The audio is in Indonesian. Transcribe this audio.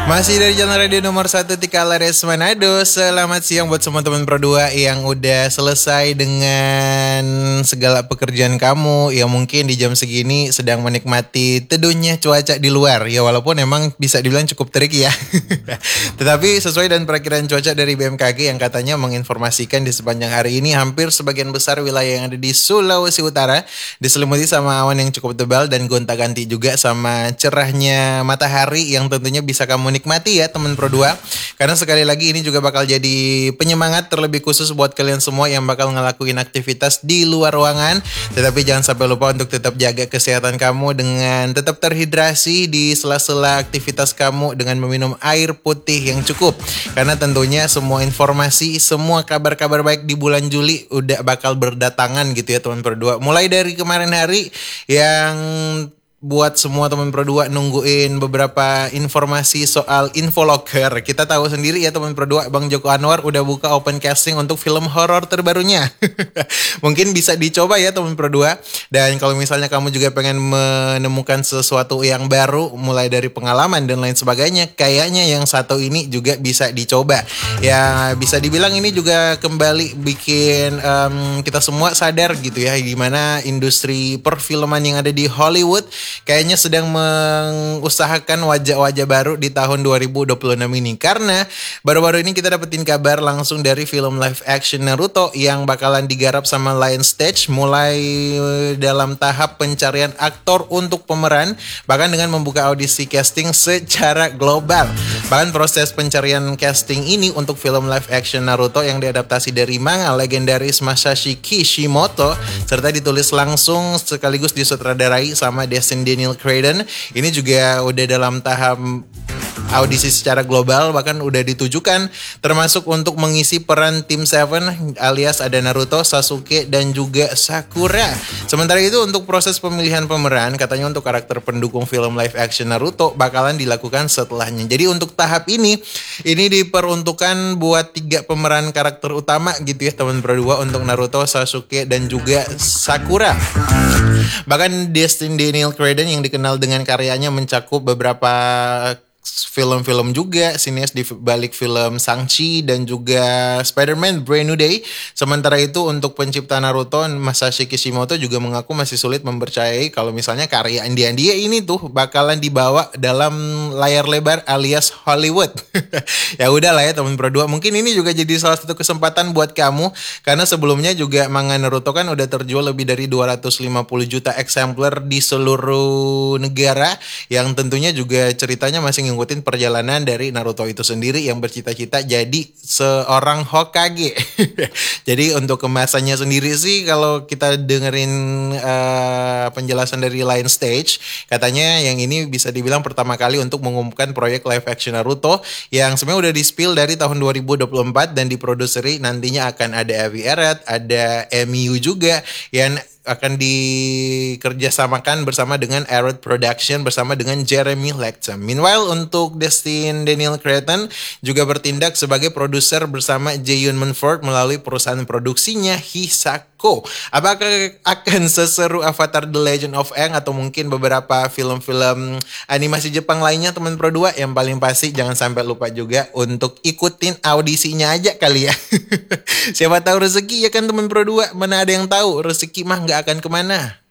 Masih dari Jalan Radio nomor 1 Tika Lares Manado. Selamat siang buat semua teman Pro 2 yang udah selesai dengan segala pekerjaan kamu. Ya mungkin di jam segini sedang menikmati teduhnya cuaca di luar. Ya walaupun emang bisa dibilang cukup terik ya. Tetapi sesuai dengan perakiraan cuaca dari BMKG yang katanya menginformasikan di sepanjang hari ini hampir sebagian besar wilayah yang ada di Sulawesi Utara diselimuti sama awan yang cukup tebal dan gonta-ganti juga sama cerahnya matahari yang tentunya bisa kamu nikmati ya teman Pro 2. Karena sekali lagi ini juga bakal jadi penyemangat terlebih khusus buat kalian semua yang bakal ngelakuin aktivitas di luar ruangan. Tetapi jangan sampai lupa untuk tetap jaga kesehatan kamu dengan tetap terhidrasi di sela-sela aktivitas kamu dengan meminum air putih yang cukup. Karena tentunya semua informasi, semua kabar-kabar baik di bulan Juli udah bakal berdatangan gitu ya teman Pro 2. Mulai dari kemarin hari yang buat semua teman Pro 2 nungguin beberapa informasi soal Infolocker. Kita tahu sendiri ya teman Pro 2, Bang Joko Anwar udah buka open casting untuk film horor terbarunya. Mungkin bisa dicoba ya teman Pro 2. Dan kalau misalnya kamu juga pengen menemukan sesuatu yang baru, mulai dari pengalaman dan lain sebagainya, kayaknya yang satu ini juga bisa dicoba. Ya bisa dibilang ini juga kembali bikin kita semua sadar gitu ya, gimana industri perfilman yang ada di Hollywood kayaknya sedang mengusahakan wajah-wajah baru di tahun 2026 ini. Karena baru-baru ini kita dapetin kabar langsung dari film live action Naruto yang bakalan digarap sama Lion Stage, mulai dalam tahap pencarian aktor untuk pemeran, bahkan dengan membuka audisi casting secara global. Bahkan proses pencarian casting ini untuk film live action Naruto yang diadaptasi dari manga legendaris Masashi Kishimoto serta ditulis langsung sekaligus disutradarai sama Daniel Cretton, ini juga udah dalam tahap audisi secara global, bahkan udah ditujukan termasuk untuk mengisi peran Team 7 alias ada Naruto, Sasuke dan juga Sakura. Sementara itu untuk proses pemilihan pemeran katanya untuk karakter pendukung film live action Naruto bakalan dilakukan setelahnya. Jadi untuk tahap ini diperuntukkan buat 3 pemeran karakter utama gitu ya teman Pro 2 untuk Naruto, Sasuke dan juga Sakura. Bahkan Daniel Cretton yang dikenal dengan karyanya mencakup beberapa film-film juga, sinias di balik film Shang-Chi dan juga Spider-Man Brand New Day. Sementara itu untuk pencipta Naruto, Masashi Kishimoto juga mengaku masih sulit mempercayai kalau misalnya karya dia ini tuh bakalan dibawa dalam layar lebar alias Hollywood. Ya udah lah ya teman Pro 2, mungkin ini juga jadi salah satu kesempatan buat kamu karena sebelumnya juga manga Naruto kan udah terjual lebih dari 250 juta eksemplar di seluruh negara, yang tentunya juga ceritanya masih ngikutin perjalanan dari Naruto itu sendiri yang bercita-cita jadi seorang Hokage. Jadi untuk kemasannya sendiri sih kalau kita dengerin penjelasan dari Lion Stage, katanya yang ini bisa dibilang pertama kali untuk mengumumkan proyek live action Naruto yang sebenarnya udah di-spill dari tahun 2024 dan diproduseri nantinya akan ada Avi Arad, ada MU juga yang akan dikerjasamakan bersama dengan Arad Production bersama dengan Jeremy Lexham. Meanwhile untuk Daniel Cretton juga bertindak sebagai produser bersama Jaeyoon Munford melalui perusahaan produksinya Hisako. Apakah akan seseru Avatar The Legend of Aang atau mungkin beberapa film-film animasi Jepang lainnya teman Pro 2? Yang paling pasti jangan sampai lupa juga untuk ikutin audisinya aja kali ya. Siapa tahu rezeki ya kan teman Pro 2, mana ada yang tahu rezeki mah nggak akan kemana.